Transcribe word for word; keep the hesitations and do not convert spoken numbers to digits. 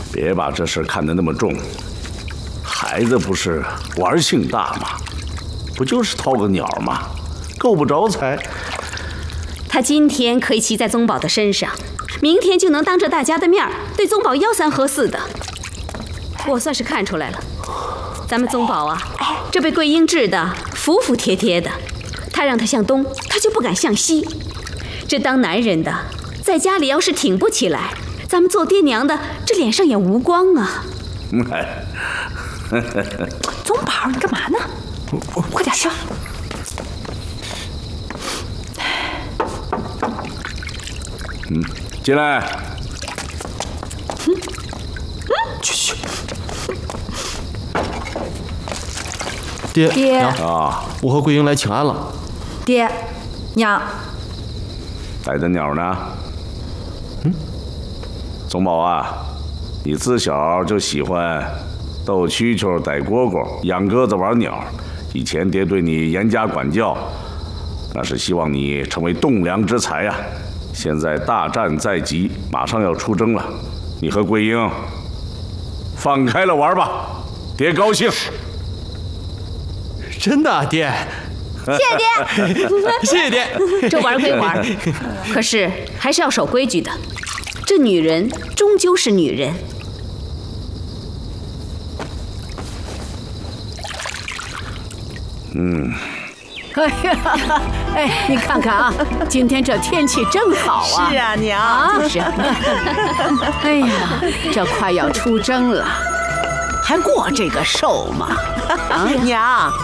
别把这事看得那么重。孩子不是玩性大吗？不就是掏个鸟吗？够不着财。 他今天可以骑在宗保的身上，明天就能当着大家的面对宗保吆三喝四的。我算是看出来了，咱们宗保啊，这被桂英治的服服帖帖的。他让他向东，他就不敢向西。这当男人的，在家里要是挺不起来，咱们做爹娘的这脸上也无光啊。 宗保，你干嘛呢？快点说。 嗯，进来。 嗯嗯，去去。 爹爹娘啊， 我和桂英来请安了。 爹娘， 逮的鸟呢？ 嗯， 宗保啊，你自小就喜欢逗蛐蛐、逮蝈蝈、养鸽子、玩鸟。以前爹对你严加管教，那是希望你成为栋梁之才呀。现在大战在即，马上要出征了，你和桂英放开了玩吧，爹高兴。 真的，爹。 谢谢爹， 谢谢爹。 这玩归玩，可是还是要守规矩的。这女人终究是女人。 嗯。 哎呀，哎，你看看啊，今天这天气真好啊！ 是啊，娘。 啊，就是。哎呀，这快要出征了，还过这个寿吗？ 啊，娘。